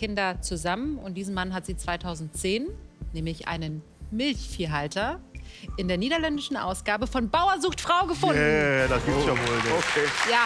Kinder zusammen. Und diesen Mann hat sie 2010, nämlich einen Milchviehhalter, in der niederländischen Ausgabe von Bauer sucht Frau gefunden. Yeah, das gibt's ja wohl. Okay. Ja.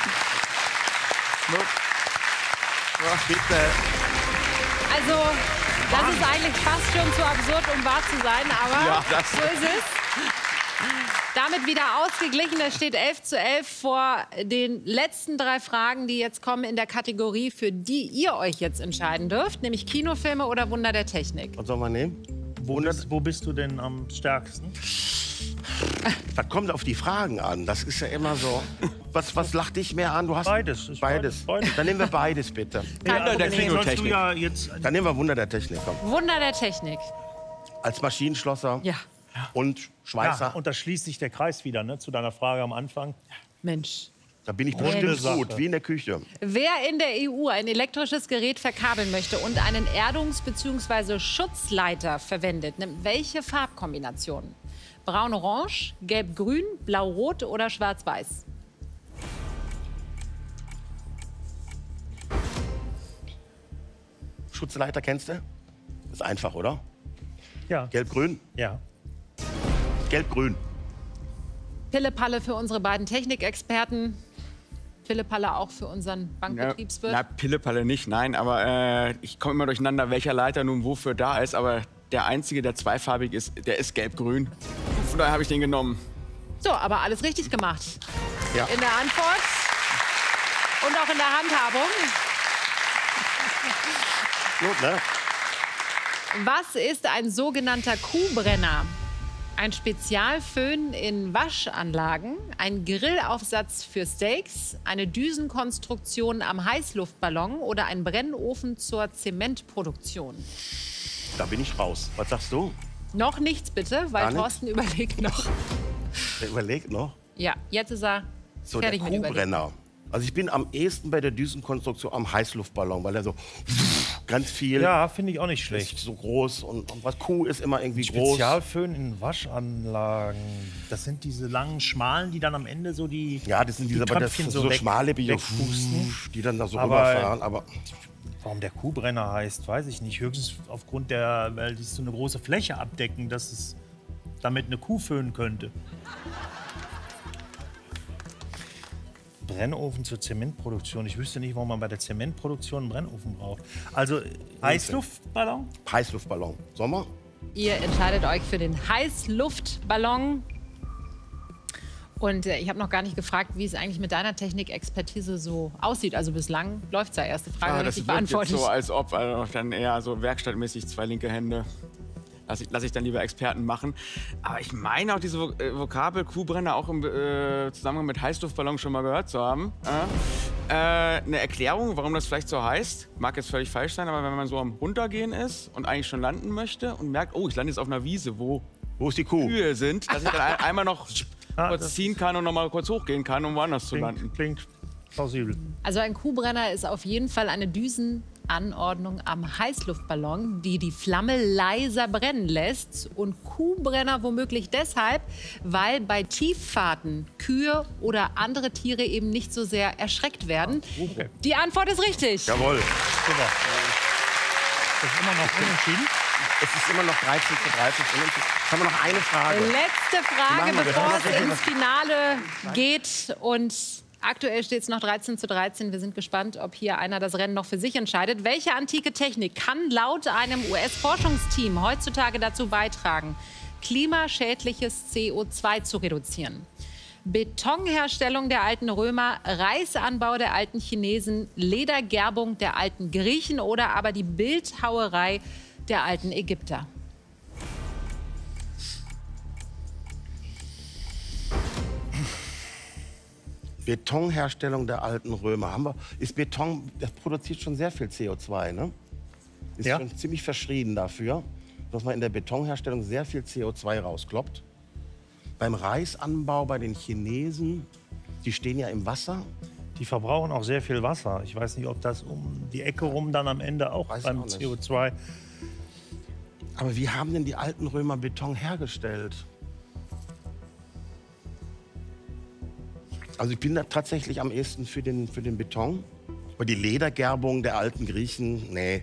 Bitte. Also, das ist eigentlich fast schon zu absurd, um wahr zu sein, aber Ja, so ist es. Damit wieder ausgeglichen. Es steht 11:11 vor den letzten 3 Fragen, die jetzt kommen in der Kategorie, für die ihr euch jetzt entscheiden dürft, nämlich Kinofilme oder Wunder der Technik. Was soll man nehmen? Wo bist du denn am stärksten? Das kommt auf die Fragen an. Das ist ja immer so. Was lacht dich mehr an? Du hast Beides. Beides. Dann nehmen wir beides, bitte. Wunder der Deswegen sollst du Kinotechnik. ja jetzt... Dann nehmen wir Wunder der Technik. Komm. Wunder der Technik. Als Maschinenschlosser Ja, und Ja, Schweißer. und da schließt sich der Kreis wieder, ne, zu deiner Frage am Anfang. Mensch. Da bin ich Runde bestimmt Sache. gut, wie in der Küche. Wer in der EU ein elektrisches Gerät verkabeln möchte und einen Erdungs- bzw. Schutzleiter verwendet, nimmt welche Farbkombination? Braun-Orange, Gelb-Grün, Blau-Rot oder Schwarz-Weiß? Schutzleiter kennst du? Ist einfach, oder? Ja. Gelb-Grün? Ja. Gelb-Grün. Pille-Palle für unsere beiden Technikexperten. Pille-Palle auch für unseren Bankbetriebswirt. Na, Pille-Palle nicht, nein. Aber ich komme immer durcheinander, welcher Leiter nun wofür da ist. Aber der einzige, der zweifarbig ist, der ist gelb-grün. Von daher habe ich den genommen. So, aber alles richtig gemacht. Ja. In der Antwort und auch in der Handhabung. Gut, ne? Was ist ein sogenannter Kuhbrenner? Ein Spezialföhn in Waschanlagen, ein Grillaufsatz für Steaks, eine Düsenkonstruktion am Heißluftballon oder ein Brennofen zur Zementproduktion? Da bin ich raus. Was sagst du? Noch nichts bitte, weil Gar nichts? Thorsten überlegt noch. Der überlegt noch. Ja, jetzt ist er So, fertig der mit Überlegen. Kuhbrenner. Also ich bin am ehesten bei der Düsenkonstruktion am Heißluftballon, weil er so ganz viel Ja, finde ich auch nicht ist schlecht. so groß und was Kuh ist immer irgendwie groß. Spezialföhn in Waschanlagen. Das sind diese langen, schmalen, die dann am Ende so die... Ja, das sind diese aber das Tröpfchen sind so weg- schmale wegpusten. die dann da so Aber- rüberfahren. Aber Warum der Kuhbrenner heißt, weiß ich nicht. Höchstens aufgrund der, weil die so eine große Fläche abdecken, dass es damit eine Kuh föhnen könnte. Brennofen zur Zementproduktion. Ich wüsste nicht, warum man bei der Zementproduktion einen Brennofen braucht. Also Heißluftballon? Heißluftballon. Sommer? Ihr entscheidet euch für den Heißluftballon. Und ich habe noch gar nicht gefragt, wie es eigentlich mit deiner Technikexpertise so aussieht. Also bislang läuft es ja. Erste Frage Ah, das richtig wirkt jetzt beantwortet. so, als ob also dann eher so werkstattmäßig 2 linke Hände. Lass ich dann lieber Experten machen. Aber ich meine auch diese Vokabel Kuhbrenner auch im Zusammenhang mit Heißluftballon schon mal gehört zu haben. Eine Erklärung, warum das vielleicht so heißt, mag jetzt völlig falsch sein, aber wenn man so am Runtergehen ist und eigentlich schon landen möchte und merkt, oh, ich lande jetzt auf einer Wiese, wo Wo ist die Kuh? Kühe sind, dass ich dann einmal noch kurz das ziehen kann und noch mal kurz hochgehen kann, um woanders zu landen. Klingt plausibel. Also ein Kuhbrenner ist auf jeden Fall eine Düsenanordnung am Heißluftballon, die die Flamme leiser brennen lässt. Und Kuhbrenner womöglich deshalb, weil bei Tieffahrten Kühe oder andere Tiere eben nicht so sehr erschreckt werden. Okay. Die Antwort ist richtig. Jawohl. Super. Das ist immer noch unentschieden. Es ist immer noch 13:13. Jetzt haben wir noch eine Frage. Letzte Frage, Machen wir bevor das. es ins Finale geht. Und aktuell steht es noch 13:13. Wir sind gespannt, ob hier einer das Rennen noch für sich entscheidet. Welche antike Technik kann laut einem US-Forschungsteam heutzutage dazu beitragen, klimaschädliches CO2 zu reduzieren? Betonherstellung der alten Römer, Reisanbau der alten Chinesen, Ledergerbung der alten Griechen oder aber die Bildhauerei der alten Ägypter? Betonherstellung der alten Römer. Ist Beton, das produziert schon sehr viel CO2, ne? Ist Ja. schon ziemlich verschrien dafür, dass man in der Betonherstellung sehr viel CO2 rauskloppt. Beim Reisanbau bei den Chinesen, die stehen ja im Wasser. Die verbrauchen auch sehr viel Wasser. Ich weiß nicht, ob das um die Ecke rum dann am Ende auch Weiß ich beim auch nicht. CO2... Aber wie haben denn die alten Römer Beton hergestellt? Also ich bin da tatsächlich am ehesten für den Beton. Aber die Ledergerbung der alten Griechen, nee.